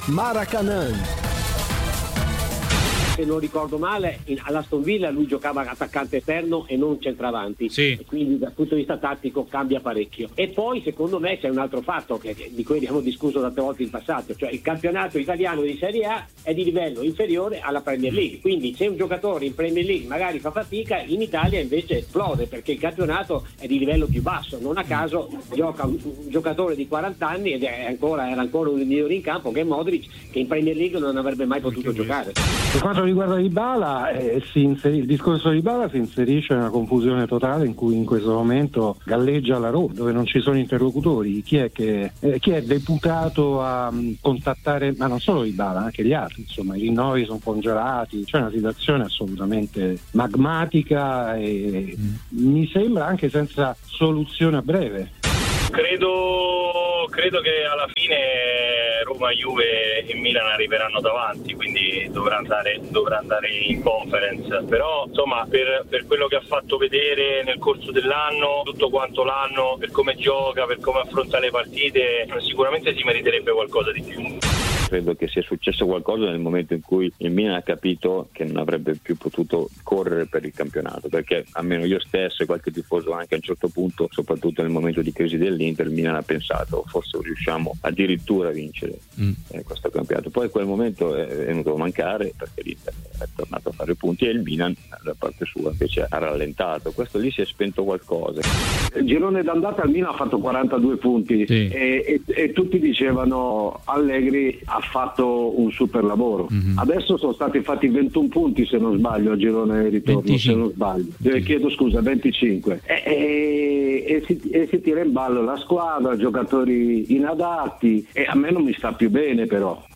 Maracanã. Se non ricordo male, all'Aston Villa lui giocava attaccante esterno e non centravanti, sì. E quindi dal punto di vista tattico cambia parecchio. E poi secondo me c'è un altro fatto di cui abbiamo discusso tante volte in passato, cioè il campionato italiano di Serie A è di livello inferiore alla Premier League, quindi se un giocatore in Premier League magari fa fatica, in Italia invece esplode perché il campionato è di livello più basso. Non a caso gioca un giocatore di 40 anni ed era ancora uno dei migliori in campo, che è Modric, che in Premier League non avrebbe mai potuto giocare. Per quanto riguarda Dybala, il discorso di Dybala si inserisce in una confusione totale in cui in questo momento galleggia la Roma, dove non ci sono interlocutori. Chi è deputato a contattare, ma non solo Dybala, anche gli altri, insomma i rinnovi sono congelati, c'è una situazione assolutamente magmatica e mi sembra anche senza soluzione a breve. Credo che alla fine Roma, Juve e Milan arriveranno davanti, quindi dovrà andare in conference, però insomma per quello che ha fatto vedere nel corso dell'anno, tutto quanto l'anno, per come gioca, per come affronta le partite, sicuramente si meriterebbe qualcosa di più. Credo che sia successo qualcosa nel momento in cui il Milan ha capito che non avrebbe più potuto correre per il campionato, perché almeno io stesso e qualche tifoso anche a un certo punto, soprattutto nel momento di crisi dell'Inter, il Milan ha pensato forse riusciamo addirittura a vincere questo campionato. Poi quel momento è venuto a mancare perché l'Inter è tornato a fare punti e il Milan da parte sua invece ha rallentato. Questo lì si è spento qualcosa. Il girone d'andata al Milan ha fatto 42 punti, sì. e tutti dicevano Allegri ha fatto un super lavoro. Adesso sono stati fatti 21 punti se non sbaglio al girone ritorno, 25. Se non sbaglio, chiedo scusa, 25 e si tira in ballo la squadra, giocatori inadatti, e a me non mi sta più bene, però